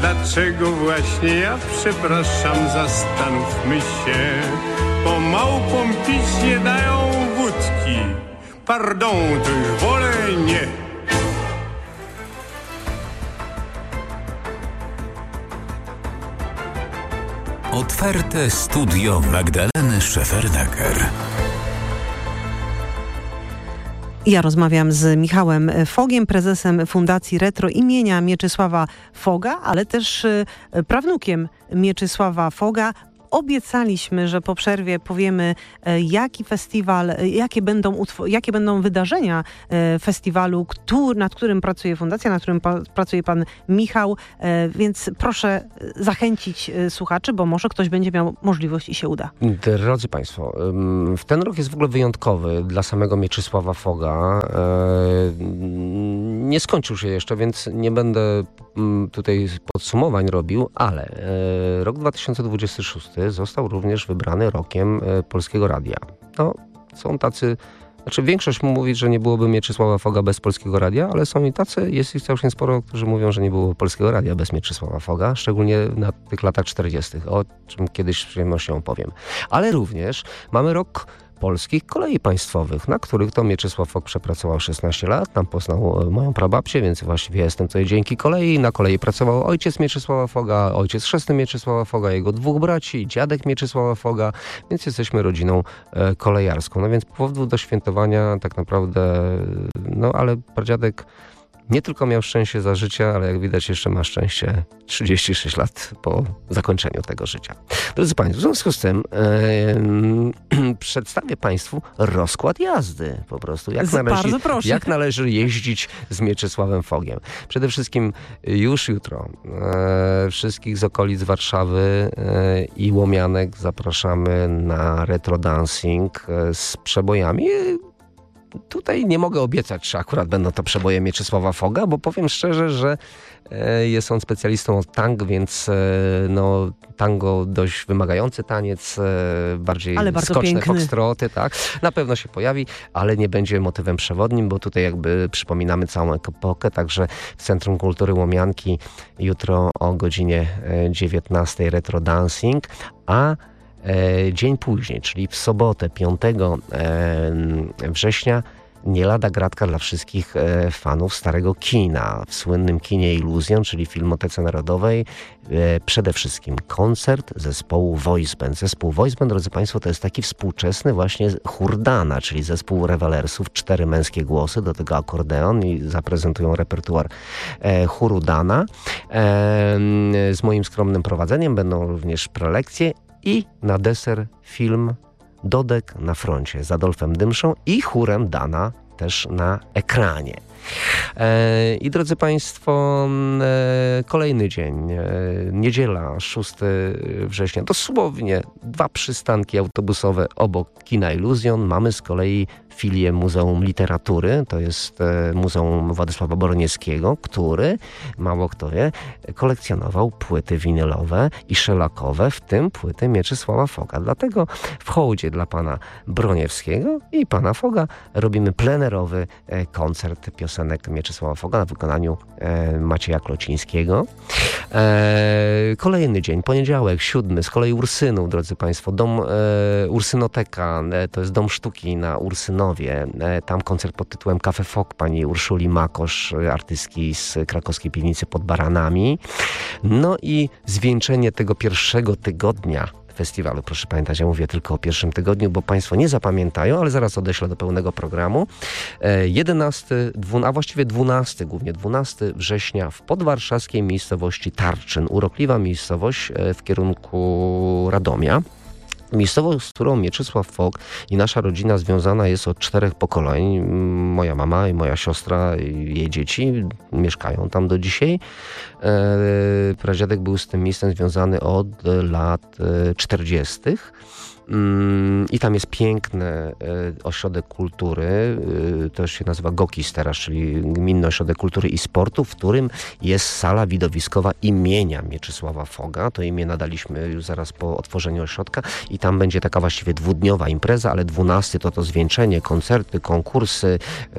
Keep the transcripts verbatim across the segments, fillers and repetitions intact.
Dlaczego właśnie ja, przepraszam, zastanówmy się. Bo małpom pić nie dają wódki. Pardon, to już wolę nie. Otwarte studio Magdaleny Szefernaker. Ja rozmawiam z Michałem Fogiem, prezesem Fundacji Retro imienia Mieczysława Foga, ale też prawnukiem Mieczysława Foga. Obiecaliśmy, że po przerwie powiemy, jaki festiwal, jakie będą, utw- jakie będą wydarzenia festiwalu, który, nad którym pracuje Fundacja, nad którym pa- pracuje pan Michał, więc proszę zachęcić słuchaczy, bo może ktoś będzie miał możliwość i się uda. Drodzy Państwo, ten rok jest w ogóle wyjątkowy dla samego Mieczysława Foga. Nie skończył się jeszcze, więc nie będę tutaj podsumowań robił, ale rok dwa tysiące dwudziesty szósty został również wybrany rokiem Polskiego Radia. No, są tacy, znaczy większość mówi, że nie byłoby Mieczysława Foga bez Polskiego Radia, ale są i tacy, jest ich całkiem sporo, którzy mówią, że nie było Polskiego Radia bez Mieczysława Foga, szczególnie na tych latach czterdziestych, o czym kiedyś z przyjemnością opowiem. Ale również mamy rok Polskich Kolei Państwowych, na których to Mieczysław Fog przepracował szesnaście lat. Tam poznał moją prababcię, więc właściwie jestem tutaj dzięki kolei. Na kolei pracował ojciec Mieczysława Foga, ojciez chrzestny Mieczysława Foga, jego dwóch braci, dziadek Mieczysława Foga, więc jesteśmy rodziną e, kolejarską. No więc powodów do świętowania tak naprawdę, no ale pradziadek nie tylko miał szczęście za życia, ale jak widać jeszcze ma szczęście trzydzieści sześć lat po zakończeniu tego życia. Drodzy Państwo, w związku z tym yy, przedstawię Państwu rozkład jazdy po prostu. Jak należy, jak należy jeździć z Mieczysławem Fogiem. Przede wszystkim już jutro yy, wszystkich z okolic Warszawy yy, i Łomianek zapraszamy na retro dancing yy, z przebojami. Tutaj nie mogę obiecać, czy akurat będą to przeboje Mieczysława Foga, bo powiem szczerze, że jest on specjalistą od tango, więc no, tango dość wymagający taniec, bardziej skoczne foxtroty, tak. Na pewno się pojawi, ale nie będzie motywem przewodnim, bo tutaj jakby przypominamy całą epokę, także w Centrum Kultury Łomianki jutro o godzinie dziewiętnastej retro dancing, a dzień później, czyli w sobotę piątego września, nie lada gratka dla wszystkich e, fanów starego kina. W słynnym kinie Iluzjon, czyli Filmotece Narodowej, e, przede wszystkim koncert zespołu Voice Band. Zespół Voice Band, drodzy Państwo, to jest taki współczesny właśnie chór Dana, czyli zespół rewelersów, cztery męskie głosy, do tego akordeon i zaprezentują repertuar e, chóru Dana. E, z moim skromnym prowadzeniem będą również prelekcje i na deser film Dodek na froncie z Adolfem Dymszą i chórem Dana też na ekranie. E, I drodzy Państwo, e, kolejny dzień, e, niedziela, szóstego września, dosłownie dwa przystanki autobusowe obok kina Iluzjon. Mamy z kolei filię Muzeum Literatury, to jest e, Muzeum Władysława Boronieckiego, który, mało kto wie, kolekcjonował płyty winylowe i szelakowe, w tym płyty Mieczysława Foga. Dlatego w hołdzie dla pana Broniewskiego i pana Foga robimy plenerowy e, koncert piosenek Mieczysława Foga na wykonaniu e, Macieja Klocińskiego. E, kolejny dzień, poniedziałek, siódmy, z kolei Ursynów, drodzy Państwo, dom e, Ursynoteka, e, to jest dom sztuki na Ursynowie. E, tam koncert pod tytułem Cafe Fog pani Urszuli Makosz, artystki z krakowskiej piwnicy pod Baranami. No i zwieńczenie tego pierwszego tygodnia festiwalu. Proszę pamiętać, ja mówię tylko o pierwszym tygodniu, bo Państwo nie zapamiętają, ale zaraz odeślę do pełnego programu. jedenastego, dwunastego, a właściwie dwunastego, głównie dwunastego września w podwarszawskiej miejscowości Tarczyn. Urokliwa miejscowość w kierunku Radomia. Miejscowość, z którą Mieczysław Fog i nasza rodzina związana jest od czterech pokoleń. Moja mama i moja siostra i jej dzieci mieszkają tam do dzisiaj. Pradziadek był z tym miejscem związany od lat czterdziestych. I tam jest piękny ośrodek kultury, to się nazywa GOKiS teraz, czyli Gminny Ośrodek Kultury i Sportu, w którym jest sala widowiskowa imienia Mieczysława Foga. To imię nadaliśmy już zaraz po otworzeniu ośrodka i tam będzie taka właściwie dwudniowa impreza, ale dwunasty to to zwieńczenie, koncerty, konkursy,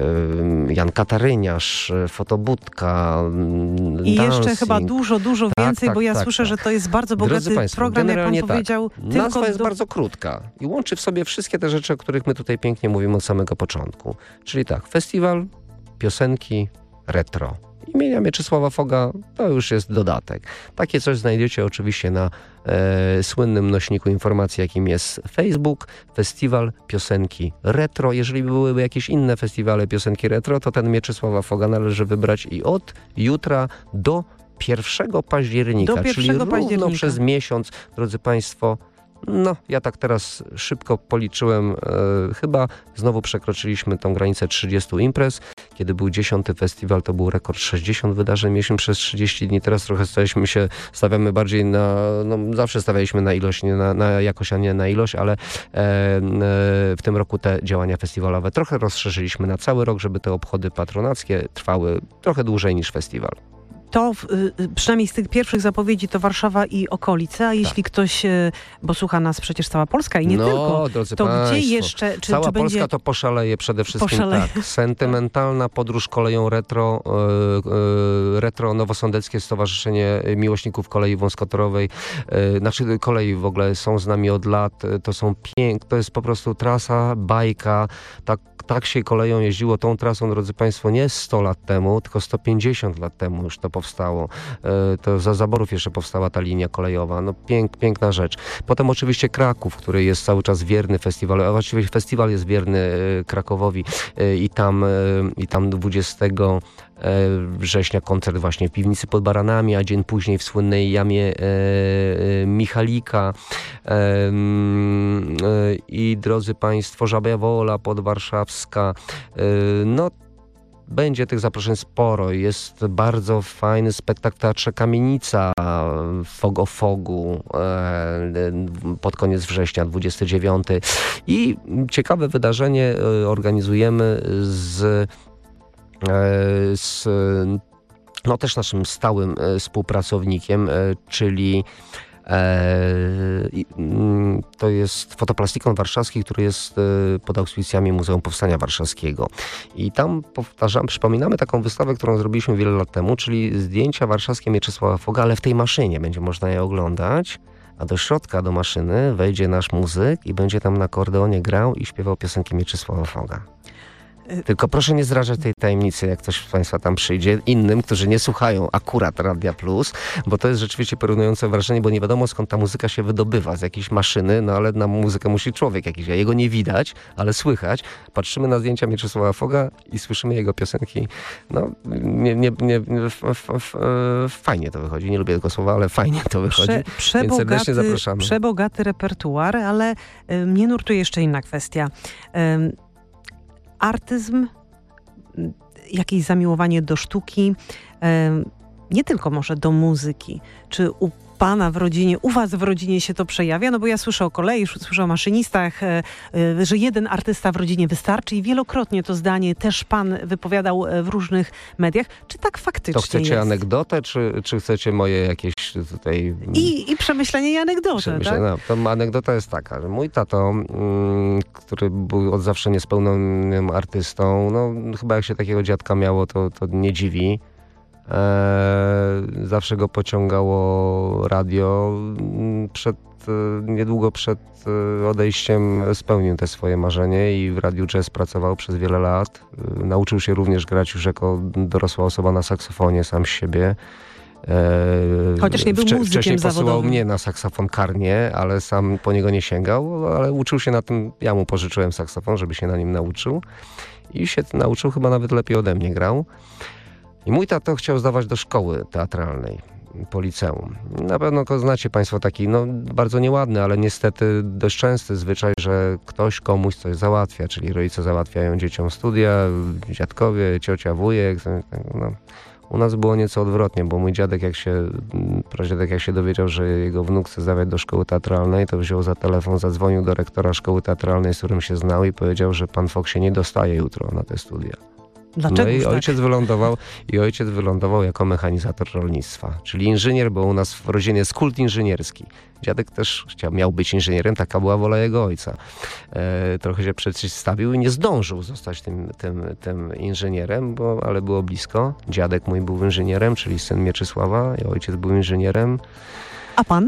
Jan Kataryniarz, fotobudka, i dancing. jeszcze chyba dużo, dużo tak, więcej, tak, bo ja tak, słyszę, tak. że to jest bardzo bogaty Państwo, program, jak pan tak. powiedział. Nazwa tylko jest do... bardzo krótka i łączy w sobie wszystkie te rzeczy, o których my tutaj pięknie mówimy od samego początku. Czyli tak, festiwal, piosenki, retro. Imienia Mieczysława Foga to już jest dodatek. Takie coś znajdziecie oczywiście na e, słynnym nośniku informacji, jakim jest Facebook, festiwal piosenki retro. Jeżeli byłyby jakieś inne festiwale piosenki retro, to ten Mieczysława Foga należy wybrać i od jutra do pierwszego października, Do czyli pierwszego równo października. przez miesiąc, drodzy Państwo. No, ja tak teraz szybko policzyłem, e, chyba znowu przekroczyliśmy tą granicę trzydziestu imprez. Kiedy był dziesiąty festiwal, to był rekord sześćdziesiąt wydarzeń mieliśmy przez trzydzieści dni. Teraz trochę staliśmy się, stawiamy bardziej na, no zawsze stawialiśmy na ilość, nie na, na jakość, a nie na ilość, ale e, e, w tym roku te działania festiwalowe trochę rozszerzyliśmy na cały rok, żeby te obchody patronackie trwały trochę dłużej niż festiwal. To y, przynajmniej z tych pierwszych zapowiedzi to Warszawa i okolice, a jeśli tak. ktoś, y, bo słucha nas przecież cała Polska i nie no, tylko, drodzy to państwo, gdzie jeszcze? Czy, cała czy Polska będzie... to poszaleje przede wszystkim Poszaleje. tak. Sentymentalna podróż koleją retro, y, y, retro Nowosądeckie Stowarzyszenie Miłośników Kolei Wąskotorowej, y, znaczy kolei w ogóle są z nami od lat, to są piękne, to jest po prostu trasa, bajka, tak Tak się koleją jeździło tą trasą, drodzy Państwo, nie sto lat temu, tylko sto pięćdziesiąt lat temu już to powstało. To za zaborów jeszcze powstała ta linia kolejowa. No pięk, piękna rzecz. Potem oczywiście Kraków, który jest cały czas wierny festiwalowi, a właściwie festiwal jest wierny Krakowowi i tam, i tam dwudziestego września koncert właśnie w Piwnicy pod Baranami, a dzień później w słynnej jamie e, e, Michalika e, e, i drodzy Państwo, Żabia Wola podwarszawska. E, no będzie tych zaproszeń sporo. Jest bardzo fajny spektakl w Teatrze Kamienica, Fog o Fogu e, pod koniec września, dwudziestego dziewiątego. I ciekawe wydarzenie organizujemy z z no też naszym stałym współpracownikiem, czyli to jest Fotoplastikon Warszawski, który jest pod auspicjami Muzeum Powstania Warszawskiego. I tam powtarzam, przypominamy taką wystawę, którą zrobiliśmy wiele lat temu, czyli zdjęcia warszawskie Mieczysława Foga, ale w tej maszynie będzie można je oglądać. A do środka, do maszyny wejdzie nasz muzyk i będzie tam na akordeonie grał i śpiewał piosenki Mieczysława Foga. Tylko proszę nie zdrażać tej tajemnicy, jak ktoś z Państwa tam przyjdzie, innym, którzy nie słuchają akurat Radia Plus, bo to jest rzeczywiście porównujące wrażenie, bo nie wiadomo skąd ta muzyka się wydobywa, z jakiejś maszyny, no ale na muzykę musi człowiek jakiś, a jego nie widać, ale słychać. Patrzymy na zdjęcia Mieczysława Foga i słyszymy jego piosenki. No, nie, nie, nie, f, f, f, fajnie to wychodzi, nie lubię tego słowa, ale fajnie to wychodzi, Prze, przebogaty, więc serdecznie zapraszamy. Przebogaty repertuar, ale y, mnie nurtuje jeszcze inna kwestia. Y, Artyzm, jakieś zamiłowanie do sztuki, nie tylko może do muzyki. Czy u pana w rodzinie, u was w rodzinie się to przejawia? No bo ja słyszę o kolei, słyszę o maszynistach, że jeden artysta w rodzinie wystarczy i wielokrotnie to zdanie też pan wypowiadał w różnych mediach. Czy tak faktycznie jest? To chcecie jest? anegdotę, czy, czy chcecie moje jakieś tutaj... I, i przemyślenie i anegdotę, przemyślenie, tak? No, to anegdota jest taka, że mój tato, mm, który był od zawsze niespełnionym artystą, no chyba jak się takiego dziadka miało, to, to nie dziwi. Eee, zawsze go pociągało radio. Przed, niedługo przed odejściem spełnił te swoje marzenie i w Radiu Jazz pracował przez wiele lat. Eee, nauczył się również grać już jako dorosła osoba na saksofonie sam z siebie. Eee, Chociaż nie był wcze- muzykiem Wcześniej zawodowym. posyłał mnie na saksofon karnie, ale sam po niego nie sięgał, ale uczył się na tym, ja mu pożyczyłem saksofon, żeby się na nim nauczył i się nauczył, chyba nawet lepiej ode mnie grał. I mój tato chciał zdawać do szkoły teatralnej, po liceum. Na pewno go znacie Państwo taki, no bardzo nieładny, ale niestety dość częsty zwyczaj, że ktoś komuś coś załatwia, czyli rodzice załatwiają dzieciom studia, dziadkowie, ciocia, wujek. No. U nas było nieco odwrotnie, bo mój dziadek, jak się, pradziadek jak się dowiedział, że jego wnuk chce zdawać do szkoły teatralnej, to wziął za telefon, zadzwonił do rektora szkoły teatralnej, z którym się znał i powiedział, że pan Fok się nie dostaje jutro na te studia. Dlaczego No i tak? ojciec wylądował, i ojciec wylądował jako mechanizator rolnictwa, czyli inżynier, bo u nas w rodzinie jest kult inżynierski. Dziadek też chciał, miał być inżynierem, taka była wola jego ojca. E, trochę się przeciwstawił i nie zdążył zostać tym, tym, tym inżynierem, bo, ale było blisko. Dziadek mój był inżynierem, czyli syn Mieczysława, i ojciec był inżynierem. A pan?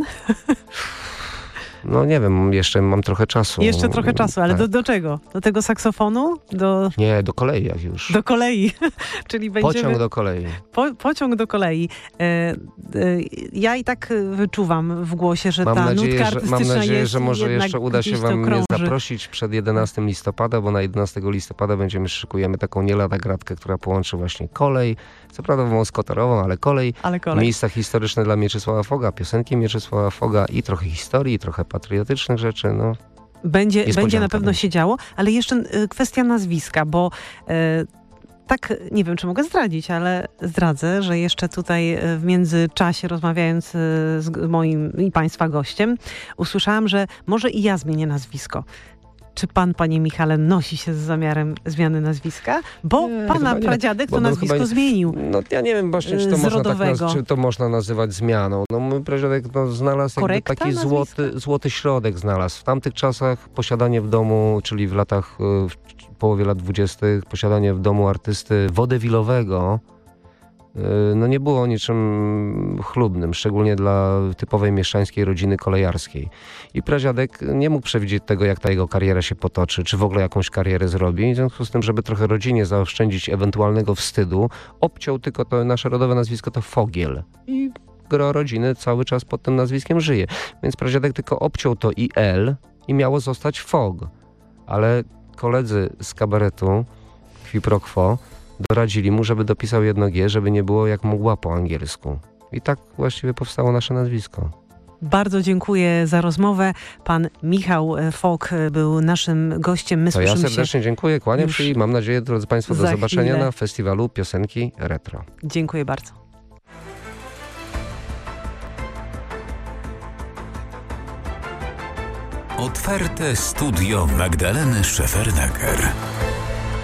No nie wiem, jeszcze mam trochę czasu. Jeszcze trochę czasu, ale tak. do, do czego? Do tego saksofonu? Do, Nie, do kolei jak już. do kolei. Czyli będziemy... Pociąg do kolei. Po, pociąg do kolei. E, e, ja i tak wyczuwam w głosie, że Mam ta nadzieję, nutka że, artystyczna mam nadzieję, jest że może jednak jeszcze uda się gdzieś to wam mnie krąży. zaprosić przed jedenastego listopada, bo na jedenastego listopada będziemy szykujemy taką nie lada gratkę, która połączy właśnie kolej, co prawda wąskotorową, ale kolej, Ale kolej. miejsca historyczne dla Mieczysława Foga, piosenki Mieczysława Foga i trochę historii, i trochę patriotycznych rzeczy. No. Będzie, będzie na pewno będzie. się działo, ale jeszcze y, kwestia nazwiska, bo y, tak, nie wiem, czy mogę zdradzić, ale zdradzę, że jeszcze tutaj y, w międzyczasie, rozmawiając y, z moim i państwa gościem, usłyszałam, że może i ja zmienię nazwisko. Czy pan, panie Michale, nosi się z zamiarem zmiany nazwiska? Bo Nie, pana chyba nie. pradziadek Bo to był nazwisko chyba- zmienił. No ja nie wiem właśnie, czy to, Z można tak rodowego. naz- czy to można nazywać zmianą. No mój pradziadek no, znalazł jakby Korekta taki nazwiska? złoty, złoty środek znalazł. W tamtych czasach posiadanie w domu, czyli w latach, y, w połowie lat dwudziestych, posiadanie w domu artysty wodewilowego, y, no nie było niczym chlubnym, szczególnie dla typowej mieszczańskiej rodziny kolejarskiej. I pradziadek nie mógł przewidzieć tego, jak ta jego kariera się potoczy, czy w ogóle jakąś karierę zrobi. W związku z tym, żeby trochę rodzinie zaoszczędzić ewentualnego wstydu, obciął tylko to nasze rodowe nazwisko, to Fogiel. I gro rodziny cały czas pod tym nazwiskiem żyje. Więc pradziadek tylko obciął to i L i miało zostać Fog. Ale koledzy z kabaretu Qui pro quo doradzili mu, żeby dopisał jedno G, żeby nie było jak mgła po angielsku. I tak właściwie powstało nasze nazwisko. Bardzo dziękuję za rozmowę. Pan Michał Fok był naszym gościem. My To ja słyszymy serdecznie dziękuję, kłaniam już się i mam nadzieję, drodzy Państwo, do za zobaczenia chwilę. na festiwalu piosenki retro. się. Dziękuję bardzo. Otwarte studio Magdaleny Szefernaker.